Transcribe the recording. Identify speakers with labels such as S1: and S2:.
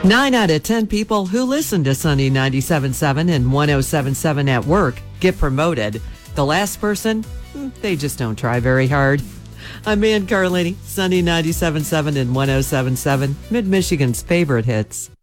S1: 9 out of 10 people who listen to Sunny 97.7 and 107.7 at work get promoted. The last person, they just don't try very hard. I'm Ann Carlini, Sunny 97.7 and 107.7, Mid-Michigan's favorite hits.